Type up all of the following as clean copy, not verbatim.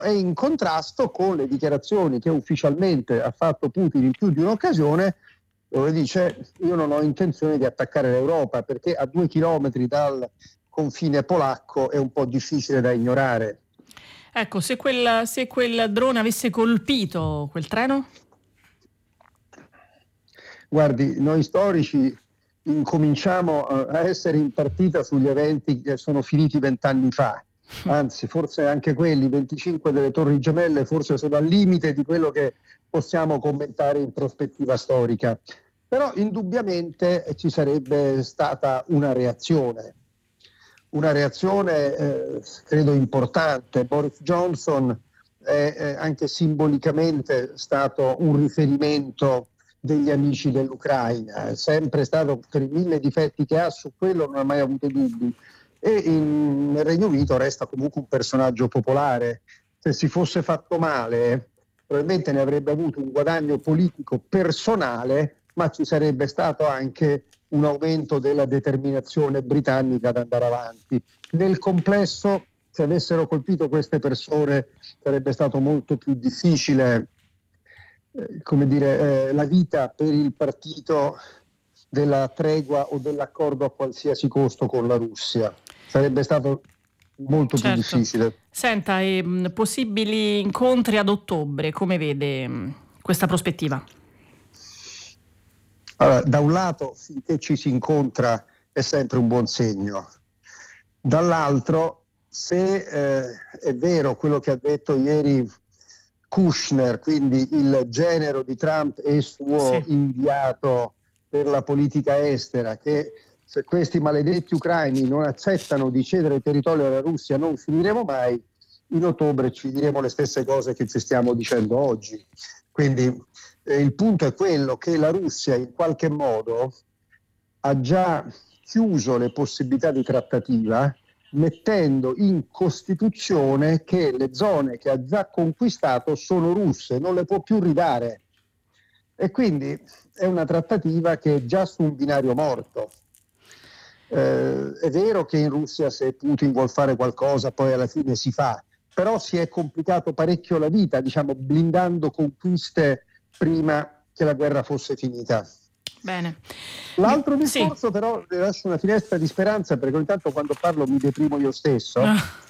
è in contrasto con le dichiarazioni che ufficialmente ha fatto Putin in più di un'occasione, dove dice: io non ho intenzione di attaccare l'Europa, perché a 2 chilometri dal confine polacco è un po' difficile da ignorare. Ecco, se quel drone avesse colpito quel treno? Guardi, noi storici incominciamo a essere in partita sugli eventi che sono finiti 20 anni fa, anzi forse anche quelli, 25 delle Torri Gemelle, forse sono al limite di quello che possiamo commentare in prospettiva storica. Però indubbiamente ci sarebbe stata una reazione credo importante. Boris Johnson è anche simbolicamente stato un riferimento degli amici dell'Ucraina, è sempre stato, per i 1000 difetti che ha, su quello non ha mai avuto dubbi, e nel Regno Unito resta comunque un personaggio popolare. Se si fosse fatto male probabilmente ne avrebbe avuto un guadagno politico personale, ma ci sarebbe stato anche un aumento della determinazione britannica ad andare avanti. Nel complesso, se avessero colpito queste persone, sarebbe stato molto più difficile la vita per il partito della tregua o dell'accordo a qualsiasi costo con la Russia. Sarebbe stato molto più difficile. Senta, possibili incontri ad ottobre, come vede questa prospettiva? Allora, da un lato, finché ci si incontra è sempre un buon segno. Dall'altro, se è vero quello che ha detto ieri Kushner, quindi il genero di Trump e suo inviato per la politica estera, che se questi maledetti ucraini non accettano di cedere il territorio alla Russia non finiremo mai, in ottobre ci diremo le stesse cose che ci stiamo dicendo oggi. Quindi il punto è quello che la Russia in qualche modo ha già chiuso le possibilità di trattativa, mettendo in Costituzione che le zone che ha già conquistato sono russe, non le può più ridare. E quindi è una trattativa che è già su un binario morto. È vero che in Russia, se Putin vuol fare qualcosa poi alla fine si fa, però si è complicato parecchio la vita, diciamo, blindando conquiste prima che la guerra fosse finita. Bene. L'altro discorso però le lascio una finestra di speranza, perché ogni tanto quando parlo mi deprimo io stesso.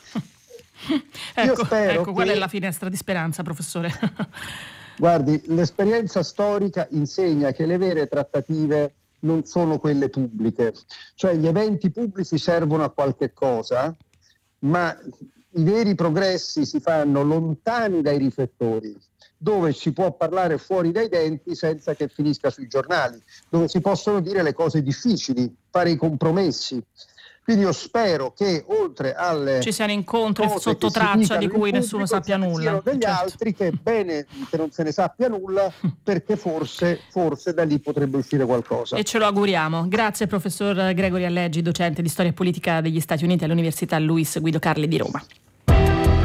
Ecco, qual è la finestra di speranza, professore? Guardi, l'esperienza storica insegna che le vere trattative non sono quelle pubbliche, cioè gli eventi pubblici servono a qualche cosa, ma i veri progressi si fanno lontani dai riflettori, dove si può parlare fuori dai denti senza che finisca sui giornali, dove si possono dire le cose difficili, fare i compromessi. Quindi io spero che oltre alle ci siano incontri sotto traccia di cui nessuno sappia nulla. Ci siano degli altri che è bene che non se ne sappia nulla, perché forse da lì potrebbe uscire qualcosa. E ce lo auguriamo. Grazie professor Gregory Alleggi, docente di storia politica degli Stati Uniti all'Università Luis Guido Carli di Roma.